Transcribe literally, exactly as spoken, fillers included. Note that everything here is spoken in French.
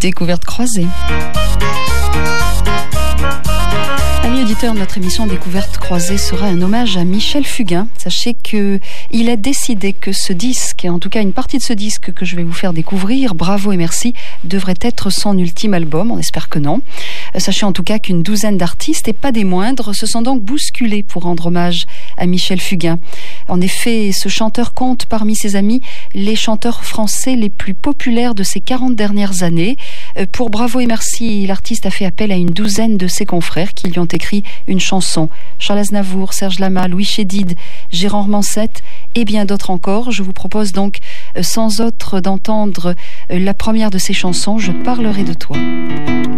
Découverte croisée. Amis auditeurs, notre émission Découverte croisée sera un hommage à Michel Fugain. Sachez qu'il a décidé que ce disque, en tout cas une partie de ce disque que je vais vous faire découvrir, Bravo et merci, devrait être son ultime album. On espère que non. Sachez en tout cas qu'une douzaine d'artistes, et pas des moindres, se sont donc bousculés pour rendre hommage à Michel Fugain. En effet, ce chanteur compte parmi ses amis les chanteurs français les plus populaires de ces quarante dernières années. Pour Bravo et merci, l'artiste a fait appel à une douzaine de ses confrères qui lui ont écrit une chanson. Charles Aznavour, Serge Lama, Louis Chédid, Gérard Mansett et bien d'autres encore. Je vous propose donc, sans autre, d'entendre la première de ces chansons, Je parlerai de toi.